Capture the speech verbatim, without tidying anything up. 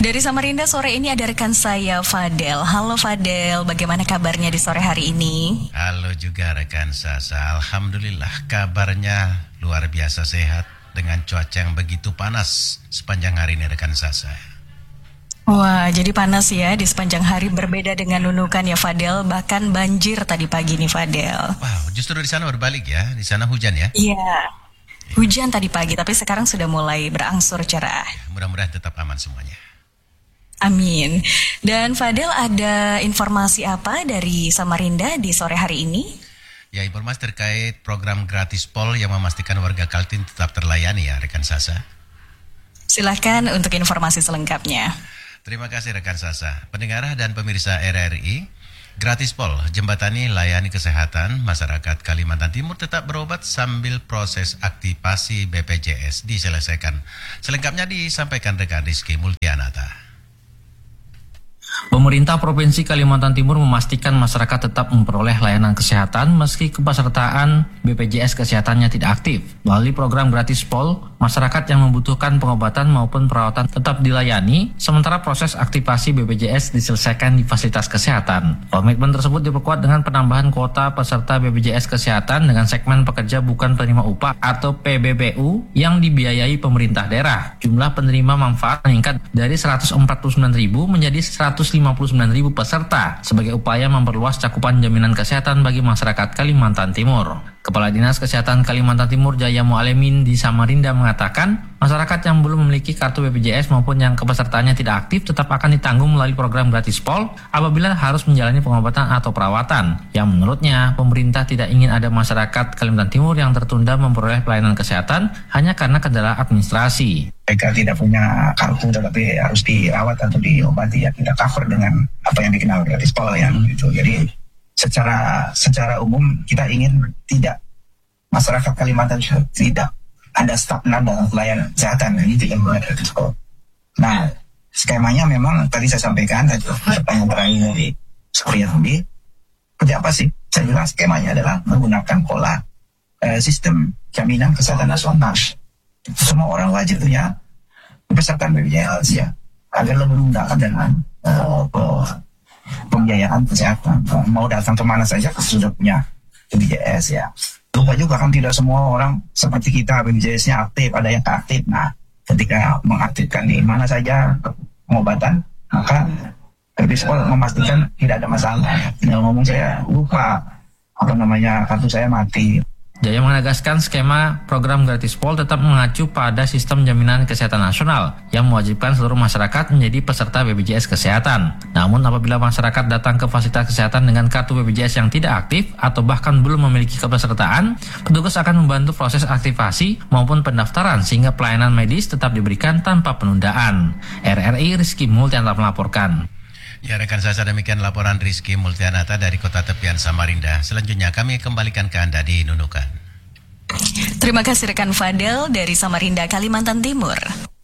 Dari Samarinda sore ini ada rekan saya Fadel. Halo Fadel, bagaimana kabarnya di sore hari ini? Halo juga rekan Sasa, alhamdulillah kabarnya luar biasa sehat dengan cuaca yang begitu panas sepanjang hari ini rekan Sasa. Wah, jadi panas ya di sepanjang hari, berbeda dengan Nunukan ya Fadel, bahkan banjir tadi pagi nih Fadel. Wow, justru di sana berbalik ya, di sana hujan ya? Iya, hujan tadi pagi tapi sekarang sudah mulai berangsur cerah. Mudah-mudahan tetap aman semuanya. Amin. Dan Fadel, ada informasi apa dari Samarinda di sore hari ini? Ya, informasi terkait program gratis Pol yang memastikan warga Kaltim tetap terlayani ya rekan Sasa. Silahkan untuk informasi selengkapnya. Terima kasih rekan Sasa. Pendengar dan pemirsa R R I, gratis Pol jembatani layani kesehatan masyarakat Kalimantan Timur tetap berobat sambil proses aktivasi B P J S diselesaikan. Selengkapnya disampaikan rekan Rizky Multianata. Pemerintah Provinsi Kalimantan Timur memastikan masyarakat tetap memperoleh layanan kesehatan meski kepesertaan B P J S kesehatannya tidak aktif. Melalui program gratis Pol, masyarakat yang membutuhkan pengobatan maupun perawatan tetap dilayani, sementara proses aktivasi B P J S diselesaikan di fasilitas kesehatan. Komitmen tersebut diperkuat dengan penambahan kuota peserta B P J S kesehatan dengan segmen pekerja bukan penerima upah atau P B B U yang dibiayai pemerintah daerah. Jumlah penerima manfaat meningkat dari seratus empat puluh sembilan ribu menjadi seratus lima puluh sembilan ribu peserta sebagai upaya memperluas cakupan jaminan kesehatan bagi masyarakat Kalimantan Timur. Kepala Dinas Kesehatan Kalimantan Timur Jaya Mu'alemin di Samarinda mengatakan, masyarakat yang belum memiliki kartu B P J S maupun yang kepesertaannya tidak aktif tetap akan ditanggung melalui program gratis Pol apabila harus menjalani pengobatan atau perawatan. Yang menurutnya, pemerintah tidak ingin ada masyarakat Kalimantan Timur yang tertunda memperoleh pelayanan kesehatan hanya karena kendala administrasi. Mereka tidak punya kartu tetapi harus dirawat atau diobati, ya kita cover dengan apa yang dikenal gratis Pol ya gitu. Jadi secara secara umum kita ingin tidak masyarakat Kalimantan tidak ada stagnan dalam pelayanan kesehatan gitu yang gratis Pol. Nah, skemanya memang tadi saya sampaikan tadi pertanyaan terakhir dari Surya tadi. Seperti apa sih? Saya bilang skemanya adalah menggunakan pola eh, sistem jaminan kesehatan nasional. Semua orang wajib punya peserta B P J S ya, agar lebih memudahkan dengan uh, pembiayaan kesehatan. Uh, mau datang kemana saja sudah punya B P J S ya. Lupa juga kan tidak semua orang seperti kita B P J S-nya aktif, ada yang tak aktif. Nah, ketika mengaktifkan di mana saja pengobatan, maka gratis Pol memastikan tidak ada masalah. Tinggal ngomong saya lupa apa namanya kartu saya mati. Jaya menegaskan skema program gratis Pol tetap mengacu pada sistem jaminan kesehatan nasional yang mewajibkan seluruh masyarakat menjadi peserta B P J S kesehatan. Namun apabila masyarakat datang ke fasilitas kesehatan dengan kartu B P J S yang tidak aktif atau bahkan belum memiliki kepesertaan, petugas akan membantu proses aktivasi maupun pendaftaran sehingga pelayanan medis tetap diberikan tanpa penundaan. R R I Rizky Multianata melaporkan. Ya rekan Sasa, demikian laporan Rizky Multianata dari Kota Tepian Samarinda. Selanjutnya kami kembalikan ke Anda di Nunukan. Terima kasih rekan Fadel dari Samarinda, Kalimantan Timur.